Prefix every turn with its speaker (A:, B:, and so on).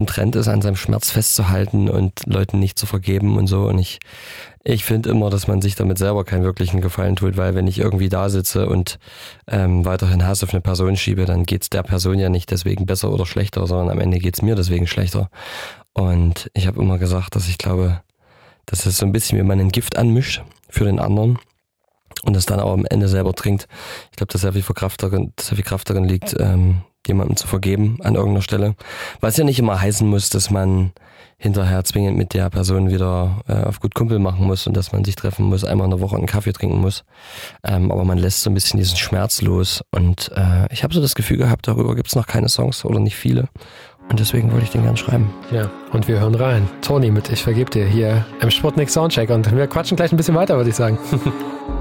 A: Trend ist, an seinem Schmerz festzuhalten und Leuten nicht zu vergeben und so. Und ich finde immer, dass man sich damit selber keinen wirklichen Gefallen tut, weil wenn ich irgendwie da sitze und weiterhin Hass auf eine Person schiebe, dann geht's der Person ja nicht deswegen besser oder schlechter, sondern am Ende geht's mir deswegen schlechter. Und ich habe immer gesagt, dass ich glaube, dass es so ein bisschen wie man ein Gift anmischt für den anderen und es dann auch am Ende selber trinkt. Ich glaube, dass sehr viel Kraft darin liegt, jemandem zu vergeben an irgendeiner Stelle. Was ja nicht immer heißen muss, dass man hinterher zwingend mit der Person wieder auf gut Kumpel machen muss und dass man sich treffen muss, einmal in der Woche einen Kaffee trinken muss. Aber man lässt so ein bisschen diesen Schmerz los. Und ich habe so das Gefühl gehabt, darüber gibt es noch keine Songs oder nicht viele. Und deswegen wollte ich den gern schreiben.
B: Ja, und wir hören rein. Toni mit Ich vergeb dir hier im Sputnik Soundcheck. Und wir quatschen gleich ein bisschen weiter, würde ich sagen.